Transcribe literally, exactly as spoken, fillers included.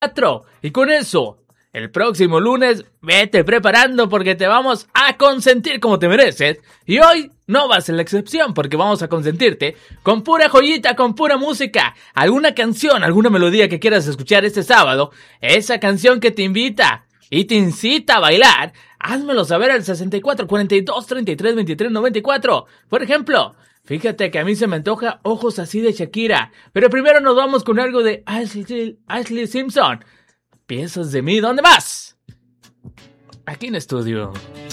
Y con eso, el próximo lunes, vete preparando porque te vamos a consentir como te mereces. Y hoy no va a ser la excepción porque vamos a consentirte con pura joyita, con pura música. Alguna canción, alguna melodía que quieras escuchar este sábado. Esa canción que te invita y te incita a bailar. Házmelo saber al sesenta y cuatro, cuarenta y dos, treinta y tres, veintitrés, noventa y cuatro. Por ejemplo, fíjate que a mí se me antoja Ojos así de Shakira. Pero primero nos vamos con algo de Ashley, Ashley Simpson. ¿Piensas de mí? ¿Dónde más? Aquí en estudio.